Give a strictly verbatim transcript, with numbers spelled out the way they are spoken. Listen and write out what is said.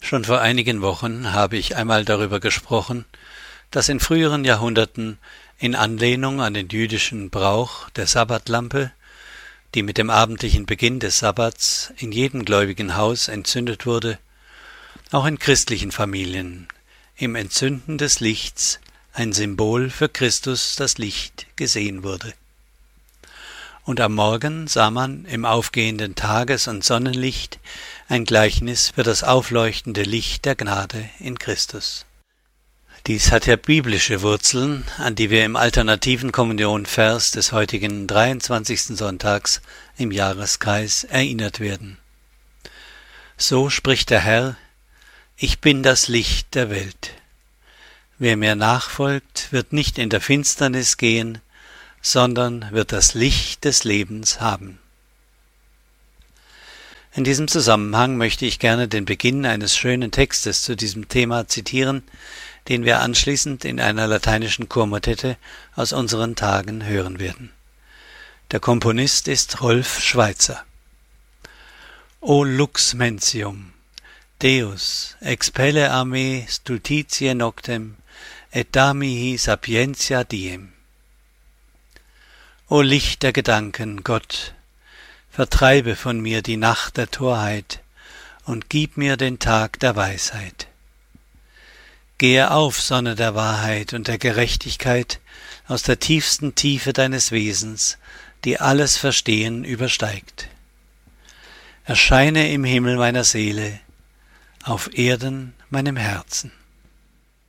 Schon vor einigen Wochen habe ich einmal darüber gesprochen, dass in früheren Jahrhunderten in Anlehnung an den jüdischen Brauch der Sabbatlampe, die mit dem abendlichen Beginn des Sabbats in jedem gläubigen Haus entzündet wurde, auch in christlichen Familien im Entzünden des Lichts ein Symbol für Christus, das Licht, gesehen wurde. Und am Morgen sah man im aufgehenden Tages- und Sonnenlicht ein Gleichnis für das aufleuchtende Licht der Gnade in Christus. Dies hat ja biblische Wurzeln, an die wir im alternativen Kommunionvers des heutigen dreiundzwanzigsten Sonntags im Jahreskreis erinnert werden. So spricht der Herr: Ich bin das Licht der Welt. Wer mir nachfolgt, wird nicht in der Finsternis gehen, sondern wird das Licht des Lebens haben. In diesem Zusammenhang möchte ich gerne den Beginn eines schönen Textes zu diesem Thema zitieren, den wir anschließend in einer lateinischen Chormotette aus unseren Tagen hören werden. Der Komponist ist Rolf Schweitzer. O lux mentium, Deus, expelle a me stultitiae noctem, et da mihi sapientia diem. O Licht der Gedanken, Gott, vertreibe von mir die Nacht der Torheit und gib mir den Tag der Weisheit. Gehe auf, Sonne der Wahrheit und der Gerechtigkeit, aus der tiefsten Tiefe deines Wesens, die alles Verstehen übersteigt. Erscheine im Himmel meiner Seele, auf Erden meinem Herzen.